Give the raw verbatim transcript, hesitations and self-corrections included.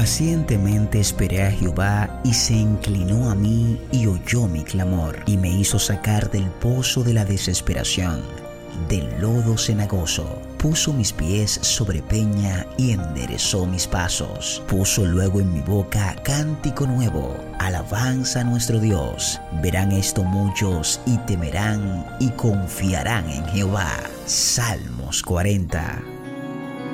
Pacientemente esperé a Jehová y se inclinó a mí y oyó mi clamor y me hizo sacar del pozo de la desesperación, del lodo cenagoso. Puso mis pies sobre peña y enderezó mis pasos. Puso luego en mi boca cántico nuevo, alabanza a nuestro Dios. Verán esto muchos y temerán y confiarán en Jehová. Salmos cuarenta.